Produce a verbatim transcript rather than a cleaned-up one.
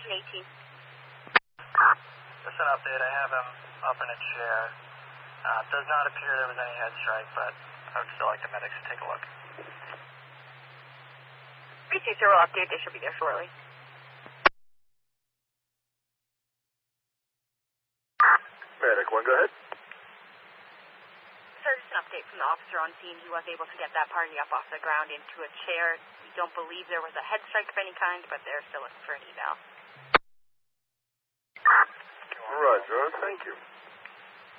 Station eighteen. Just an update. I have him up in a chair. Uh, does not appear there was any head strike, but I would still like the medics to take a look. B T zero update. They should be there shortly. Medic one, go ahead. Sir, just an update from the officer on scene. He was able to get that party up off the ground into a chair. We don't believe there was a head strike of any kind, but they're still looking for an eval. Roger, thank you.